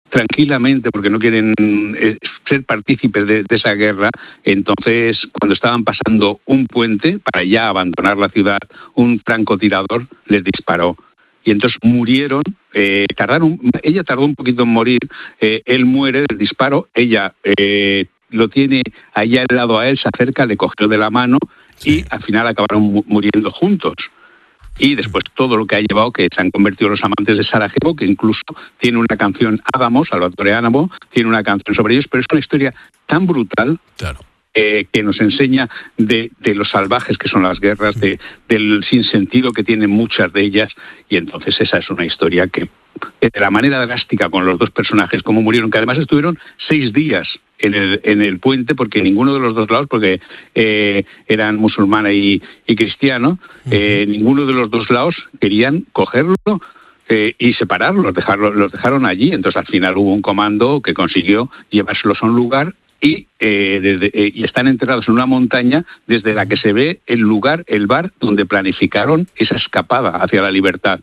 tranquilamente porque no quieren ser partícipes de esa guerra. Entonces, cuando estaban pasando un puente para ya abandonar la ciudad, un francotirador les disparó. Y entonces murieron, ella tardó un poquito en morir, él muere del disparo, ella lo tiene allá al lado a él, se acerca, le cogió de la mano y al final acabaron muriendo juntos. Y después todo lo que ha llevado, que se han convertido los amantes de Sarajevo, que incluso tiene una canción, Salvatore Adamo, tiene una canción sobre ellos, pero es una historia tan brutal, claro, que nos enseña de lo salvajes que son las guerras, del sinsentido que tienen muchas de ellas, y entonces esa es una historia que, de la manera drástica con los dos personajes, como murieron, que además estuvieron 6 días en el puente, porque ninguno de los dos lados, porque eran musulmana y cristiano, ninguno de los dos lados querían cogerlo y separarlo, los dejaron allí. Entonces al final hubo un comando que consiguió llevárselos a un lugar y están enterrados en una montaña desde la que se ve el lugar, el bar donde planificaron esa escapada hacia la libertad.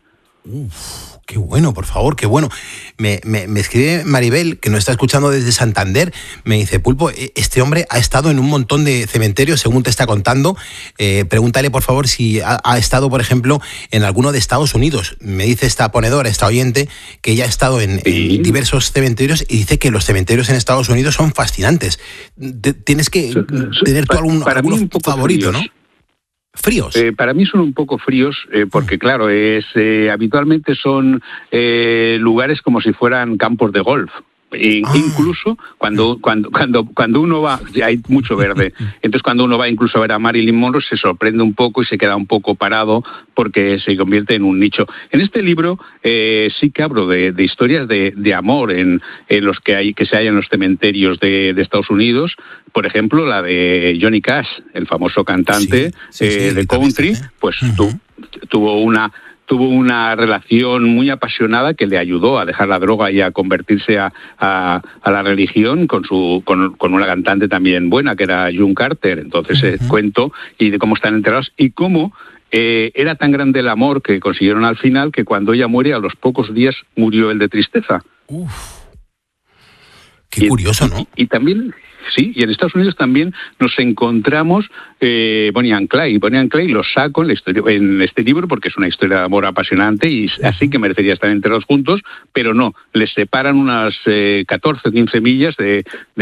Qué bueno, por favor, qué bueno. Me escribe Maribel, que nos está escuchando desde Santander, me dice: Pulpo, este hombre ha estado en un montón de cementerios, según te está contando. Pregúntale, por favor, si ha estado, por ejemplo, en alguno de Estados Unidos. Me dice esta ponedora, esta oyente, que ella ha estado en diversos cementerios y dice que los cementerios en Estados Unidos son fascinantes. Tienes que tener tú alguno favorito, ¿no? ¿Fríos? Para mí son un poco fríos, porque claro, habitualmente son lugares como si fueran campos de golf. Incluso cuando uno va, hay mucho verde, entonces cuando uno va incluso a ver a Marilyn Monroe se sorprende un poco y se queda un poco parado porque se convierte en un nicho. En este libro sí que hablo de historias de amor en los que se hay en los cementerios de Estados Unidos. Por ejemplo, la de Johnny Cash, el famoso cantante de country, pues tuvo una relación muy apasionada que le ayudó a dejar la droga y a convertirse a la religión con una cantante también buena, que era June Carter. Entonces cuento y de cómo están enterados y cómo era tan grande el amor que consiguieron al final que cuando ella muere, a los pocos días murió él de tristeza. Qué curioso, ¿no? Y también... Sí, y en Estados Unidos también nos encontramos Bonnie and Clyde. Bonnie and Clyde los saco en este libro porque es una historia de amor apasionante y así que merecería estar enterrados juntos, pero no, les separan unas 14 o 15 millas de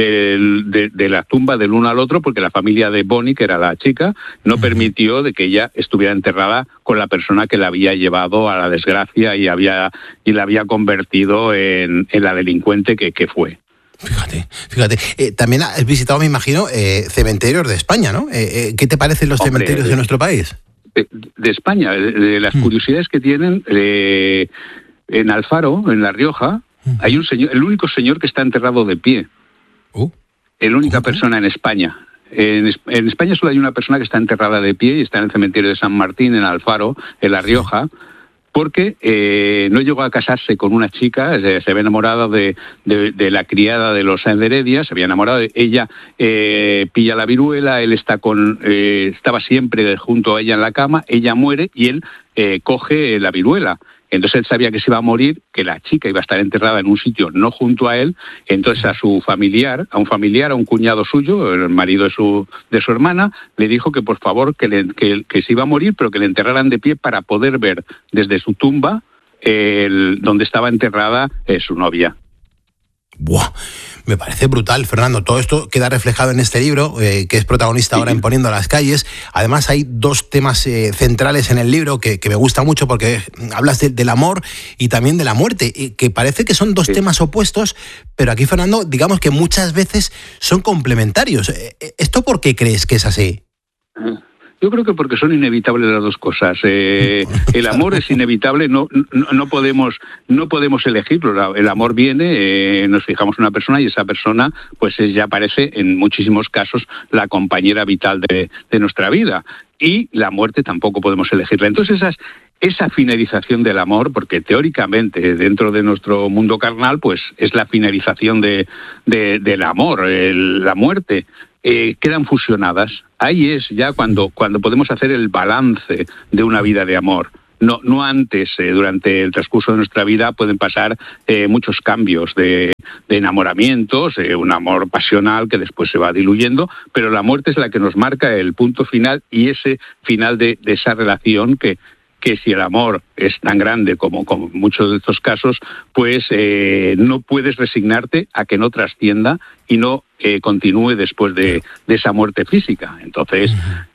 la tumba del uno al otro porque la familia de Bonnie, que era la chica, no permitió de que ella estuviera enterrada con la persona que la había llevado a la desgracia y la había convertido en la delincuente que fue. Fíjate. También has visitado, me imagino, cementerios de España, ¿no? ¿Qué te parecen los cementerios de nuestro país? De España, de las curiosidades que tienen, en Alfaro, en La Rioja, hay un señor, el único señor que está enterrado de pie. La única persona en España. En España solo hay una persona que está enterrada de pie y está en el cementerio de San Martín, en Alfaro, en La Rioja. Porque no llegó a casarse con una chica, se había enamorado de la criada de los Sáenz de Heredia, se había enamorado de ella, pilla la viruela, él estaba siempre junto a ella en la cama, ella muere y él coge la viruela. Entonces él sabía que se iba a morir, que la chica iba a estar enterrada en un sitio no junto a él, entonces a un cuñado suyo, el marido de su hermana, le dijo que por favor que se iba a morir, pero que le enterraran de pie para poder ver desde su tumba donde estaba enterrada su novia. ¡Buah! Me parece brutal, Fernando. Todo esto queda reflejado en este libro, que es protagonista ahora en Poniendo las calles. Además, hay 2 temas centrales en el libro que me gusta mucho porque hablas del amor y también de la muerte, que parece que son 2 temas opuestos, pero aquí, Fernando, digamos que muchas veces son complementarios. ¿Esto por qué crees que es así? Yo creo que porque son inevitables las dos cosas. El amor es inevitable, no podemos elegirlo. El amor viene, nos fijamos en una persona y esa persona pues ya parece en muchísimos casos la compañera vital de nuestra vida. Y la muerte tampoco podemos elegirla. Entonces esa finalización del amor, porque teóricamente dentro de nuestro mundo carnal pues es la finalización del amor, la muerte. Quedan fusionadas. Ahí es ya cuando podemos hacer el balance de una vida de amor. no antes, durante el transcurso de nuestra vida pueden pasar muchos cambios de enamoramientos, un amor pasional que después se va diluyendo, pero la muerte es la que nos marca el punto final, y ese final de esa relación que si el amor es tan grande como muchos de estos casos, pues no puedes resignarte a que no trascienda y no continúe después de esa muerte física. Entonces,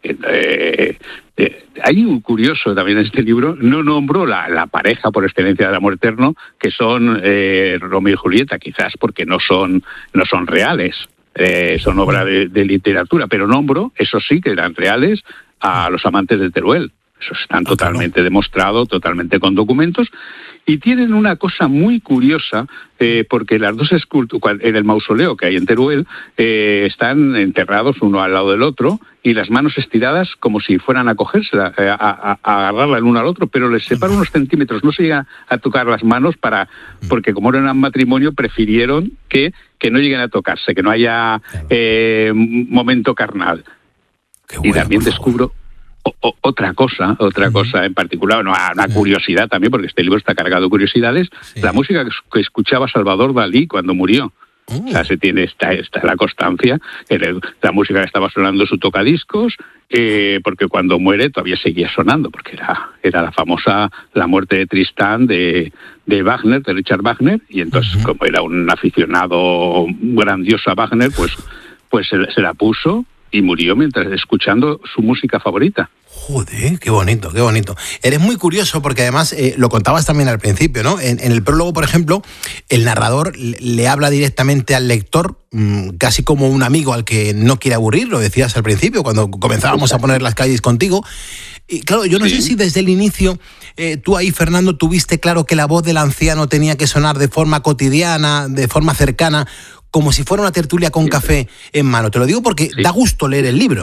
hay un curioso también en este libro, no nombro la pareja por excelencia del amor eterno, que son Romeo y Julieta, quizás porque no son reales, son obra de literatura, pero nombro, eso sí que eran reales, a los amantes de Teruel. Eso están totalmente demostrado, totalmente con documentos, y tienen una cosa muy curiosa, porque las dos esculturas, en el mausoleo que hay en Teruel, están enterrados uno al lado del otro, y las manos estiradas como si fueran a cogérsela, a agarrarla el uno al otro, pero les separa unos centímetros, no se llega a tocar las manos, porque como eran un matrimonio, prefirieron que no lleguen a tocarse, que no haya momento carnal. Bueno, y también descubro otra cosa en particular, una curiosidad también, porque este libro está cargado de curiosidades, la música que escuchaba Salvador Dalí cuando murió. O sea, está la constancia, la música que estaba sonando su tocadiscos, porque cuando muere todavía seguía sonando, porque era la famosa La muerte de Tristán de Wagner, de Richard Wagner, y entonces como era un aficionado grandioso a Wagner, pues se la puso y murió mientras escuchando su música favorita. Joder, qué bonito, qué bonito. Eres muy curioso porque además lo contabas también al principio, ¿no? En el prólogo, por ejemplo, el narrador le habla directamente al lector, casi como un amigo al que no quiere aburrir, lo decías al principio, cuando comenzábamos a poner las calles contigo. Y claro, yo no sé si desde el inicio tú ahí, Fernando, tuviste claro que la voz del anciano tenía que sonar de forma cotidiana, de forma cercana, como si fuera una tertulia con café en mano. Te lo digo porque da gusto leer el libro.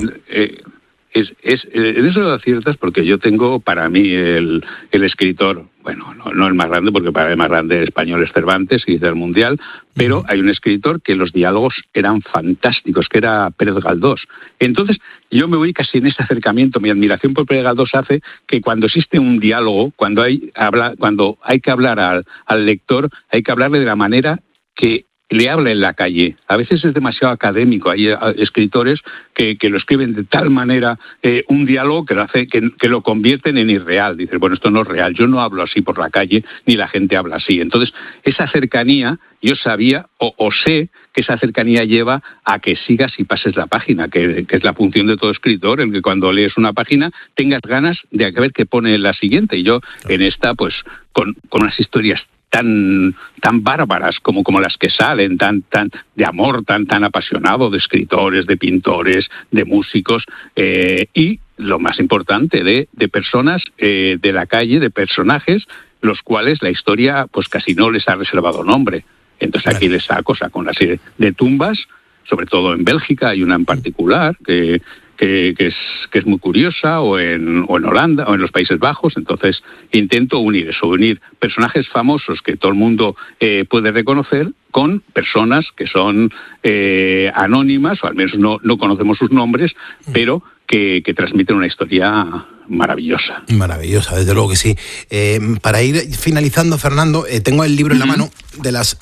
En eso aciertas, porque yo tengo para mí el escritor, bueno, no el más grande, porque para el más grande español es Cervantes y del Mundial, pero hay un escritor que los diálogos eran fantásticos, que era Pérez Galdós. Entonces, yo me voy casi en ese acercamiento. Mi admiración por Pérez Galdós hace que cuando existe un diálogo, cuando hay que hablar al lector, hay que hablarle de la manera que le habla en la calle. A veces es demasiado académico. Hay escritores que lo escriben de tal manera, un diálogo que lo hace, que lo convierten en irreal. Dices, bueno, esto no es real, yo no hablo así por la calle, ni la gente habla así. Entonces, esa cercanía, yo sabía o sé que esa cercanía lleva a que sigas y pases la página, que es la función de todo escritor, el que cuando lees una página tengas ganas de ver qué pone en la siguiente. Y yo, en esta, pues, con unas historias tan bárbaras como las que salen, tan de amor, tan apasionado, de escritores, de pintores, de músicos, y lo más importante, de personas de la calle, de personajes, los cuales la historia pues casi no les ha reservado nombre. Entonces aquí les da cosa con la serie de tumbas, sobre todo en Bélgica hay una en particular que es muy curiosa, o en Holanda, o en los Países Bajos. Entonces intento unir personajes famosos que todo el mundo puede reconocer con personas que son anónimas, o al menos no conocemos sus nombres, pero que transmiten una historia maravillosa. Maravillosa, desde luego que sí. Para ir finalizando, Fernando, tengo el libro en la mano de las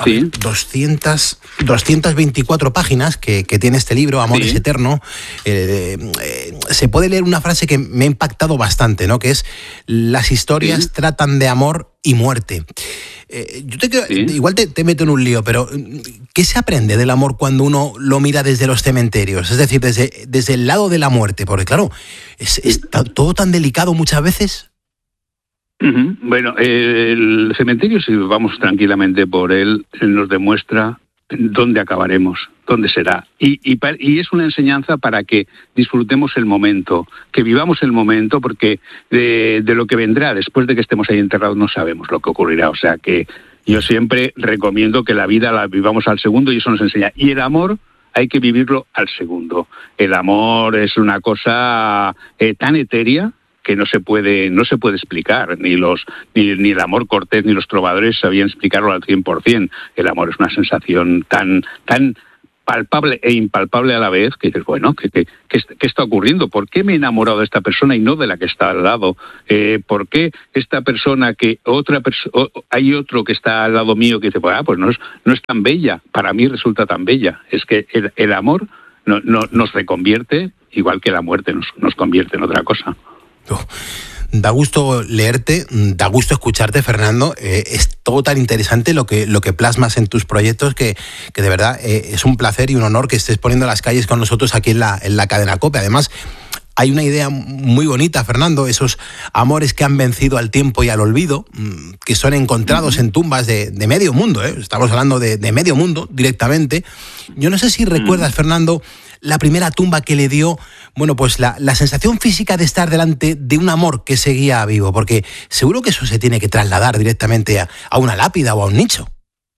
224 páginas que tiene este libro, Amor es Eterno. Se puede leer una frase que me ha impactado bastante, ¿no? Que es: las historias tratan de amor y muerte. Igual te meto en un lío, pero ¿qué se aprende del amor cuando uno lo mira desde los cementerios? Es decir, desde el lado de la muerte, porque claro, es todo tan delicado muchas veces. Bueno, el cementerio, si vamos tranquilamente por él nos demuestra dónde acabaremos, dónde será. Y es una enseñanza para que disfrutemos el momento, que vivamos el momento, porque de lo que vendrá después de que estemos ahí enterrados no sabemos lo que ocurrirá. O sea que yo siempre recomiendo que la vida la vivamos al segundo, y eso nos enseña. Y el amor hay que vivirlo al segundo. El amor es una cosa tan etérea que no se puede explicar, ni el amor cortés ni los trovadores sabían explicarlo al 100%. El amor es una sensación tan palpable e impalpable a la vez, que dices, bueno, ¿qué está ocurriendo? ¿Por qué me he enamorado de esta persona y no de la que está al lado? ¿Por qué esta persona hay otro que está al lado mío que dice, pues no es tan bella, para mí resulta tan bella? Es que el amor nos reconvierte, igual que la muerte nos convierte en otra cosa. Da gusto leerte, da gusto escucharte, Fernando. Es todo tan interesante lo que plasmas en tus proyectos que de verdad es un placer y un honor que estés poniendo las calles con nosotros aquí en la cadena COPE. Además, hay una idea muy bonita, Fernando, esos amores que han vencido al tiempo y al olvido, que son encontrados en tumbas de medio mundo, estamos hablando de medio mundo directamente. Yo no sé si recuerdas, Fernando, la primera tumba que le dio, bueno, pues la sensación física de estar delante de un amor que seguía vivo, porque seguro que eso se tiene que trasladar directamente a una lápida o a un nicho.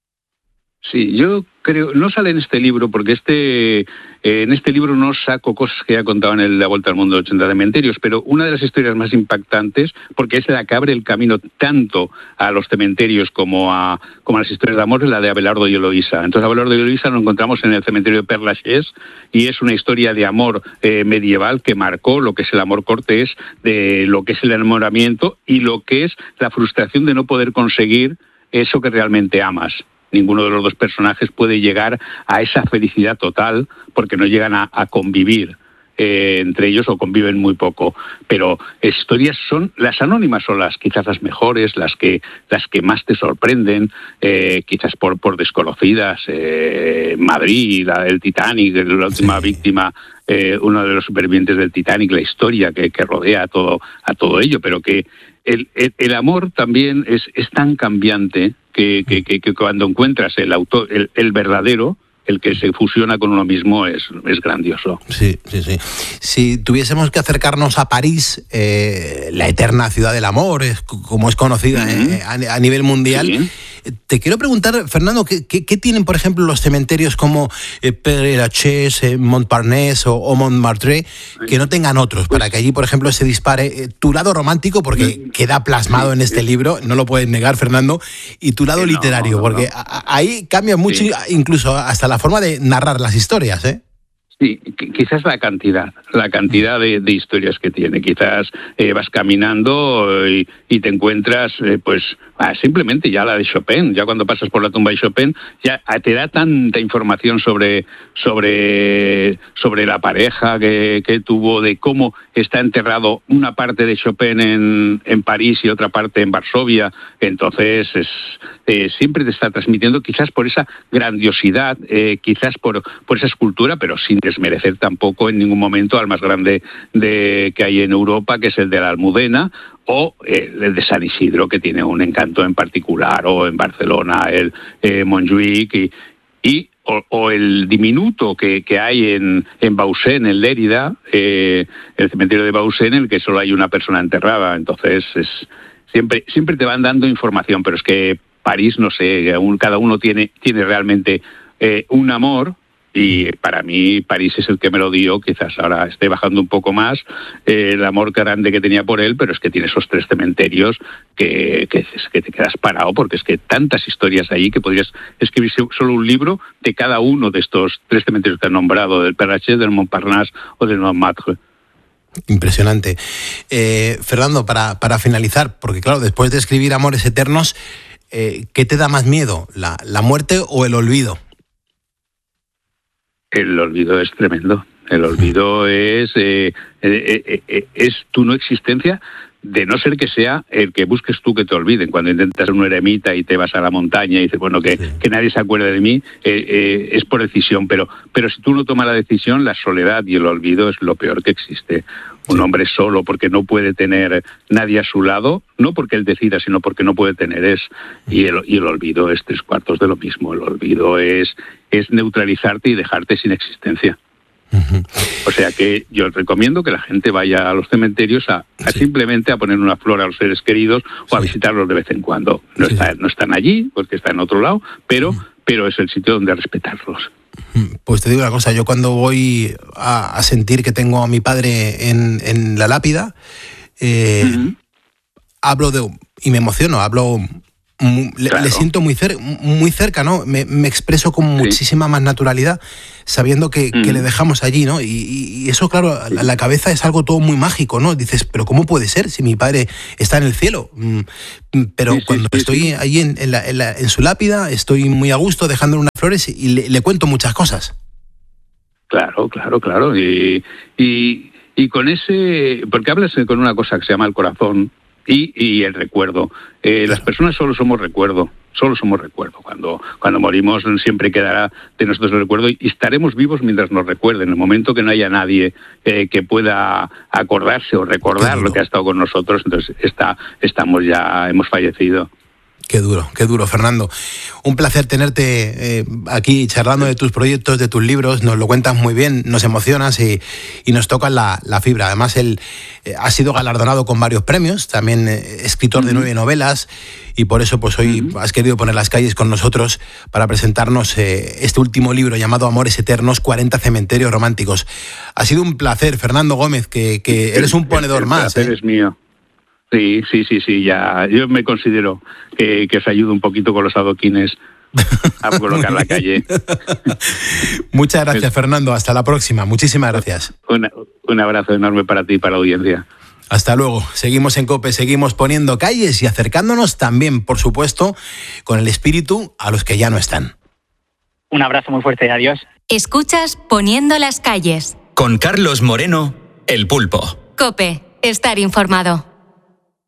Sí, yo creo, no sale en este libro, porque en este libro no saco cosas que ya contado en La Vuelta al Mundo de 80 cementerios, pero una de las historias más impactantes, porque es la que abre el camino tanto a los cementerios como a las historias de amor, es la de Abelardo y Eloísa. Entonces, Abelardo y Eloísa lo encontramos en el cementerio de Père Lachaise, y es una historia de amor medieval que marcó lo que es el amor cortés, de lo que es el enamoramiento y lo que es la frustración de no poder conseguir eso que realmente amas. Ninguno de los dos personajes puede llegar a esa felicidad total porque no llegan a convivir entre ellos o conviven muy poco. Pero historias las anónimas son quizás las mejores, las que más te sorprenden, quizás por desconocidas. Madrid, el Titanic, la última víctima, uno de los supervivientes del Titanic, la historia que rodea a todo ello, pero que el amor también es tan cambiante que cuando encuentras el autor, el verdadero, el que se fusiona con uno mismo, es grandioso. Sí. Si tuviésemos que acercarnos a París, la eterna ciudad del amor, como es conocida a nivel mundial, sí. Te quiero preguntar, Fernando, ¿qué tienen, por ejemplo, los cementerios como Père Lachaise, Montparnasse o Montmartre, que no tengan otros, para que allí, por ejemplo, se dispare tu lado romántico, porque queda plasmado en este libro, no lo puedes negar, Fernando, y tu lado literario, porque ahí cambia mucho, incluso hasta la forma de narrar las historias, ¿eh? Sí, quizás la cantidad de historias que tiene. Quizás vas caminando y te encuentras, simplemente ya la de Chopin. Ya cuando pasas por la tumba de Chopin, ya te da tanta información sobre la pareja que tuvo, de cómo está enterrado una parte de Chopin en París y otra parte en Varsovia. Entonces, siempre te está transmitiendo, quizás por esa grandiosidad, quizás por esa escultura, pero sin desmerecer tampoco en ningún momento al más grande que hay en Europa, que es el de la Almudena, o el de San Isidro, que tiene un encanto en particular, o en Barcelona el Montjuïc, o el diminuto que hay en Bausen, en Lérida, el cementerio de Bausen, en el que solo hay una persona enterrada. Entonces, siempre te van dando información, pero es que París, no sé, cada uno tiene realmente un amor. Y para mí París es el que me lo dio. Quizás ahora esté bajando un poco más el amor grande que tenía por él, pero es que tiene esos 3 cementerios que te quedas parado, porque es que tantas historias ahí que podrías escribir solo un libro de cada uno de estos 3 cementerios que han nombrado, del Père Lachaise, del Montparnasse o del Montmartre. Impresionante. Fernando, para finalizar, porque claro, después de escribir Amores Eternos, ¿qué te da más miedo, la muerte o el olvido? El olvido es tremendo. El olvido es tu no existencia, de no ser que sea el que busques tú que te olviden. Cuando intentas ser un eremita y te vas a la montaña y dices, bueno, que nadie se acuerde de mí, es por decisión. Pero si tú no tomas la decisión, la soledad y el olvido es lo peor que existe. Un hombre solo porque no puede tener nadie a su lado, no porque él decida, sino porque no puede tener y el olvido es 3/4 de lo mismo. El olvido es neutralizarte y dejarte sin existencia. O sea que yo recomiendo que la gente vaya a los cementerios simplemente a poner una flor a los seres queridos o a visitarlos de vez en cuando. No están allí porque están en otro lado, pero es el sitio donde respetarlos. Pues te digo una cosa, yo cuando voy a sentir que tengo a mi padre en la lápida, hablo y me emociono, hablo Le siento muy cerca, ¿no? Me expreso con muchísima más naturalidad, sabiendo que le dejamos allí, ¿no? Y eso, claro, a la cabeza es algo todo muy mágico, ¿no? Dices, pero ¿cómo puede ser si mi padre está en el cielo? Pero cuando estoy allí en su lápida, estoy muy a gusto dejándole unas flores y le cuento muchas cosas. Claro. Y con ese... Porque hablas con una cosa que se llama el corazón y el recuerdo. Las personas solo somos recuerdo. Cuando morimos siempre quedará de nosotros el recuerdo y estaremos vivos mientras nos recuerden. En el momento que no haya nadie que pueda acordarse o recordar lo que ha estado con nosotros, entonces hemos fallecido. Qué duro, Fernando. Un placer tenerte aquí charlando de tus proyectos, de tus libros. Nos lo cuentas muy bien, nos emocionas y nos tocas la fibra. Además, él ha sido galardonado con varios premios, también escritor de 9 novelas, y por eso pues hoy has querido poner las calles con nosotros para presentarnos este último libro llamado Amores Eternos, 40 cementerios románticos. Ha sido un placer, Fernando Gómez, que eres un ponedor más. El placer es mío. Sí, ya. Yo me considero que os ayudo un poquito con los adoquines a colocar la calle. Muchas gracias, Fernando. Hasta la próxima. Muchísimas gracias. Un abrazo enorme para ti y para la audiencia. Hasta luego. Seguimos en COPE, seguimos poniendo calles y acercándonos también, por supuesto, con el espíritu a los que ya no están. Un abrazo muy fuerte. Adiós. Escuchas Poniendo las calles. Con Carlos Moreno, El Pulpo. COPE. Estar informado.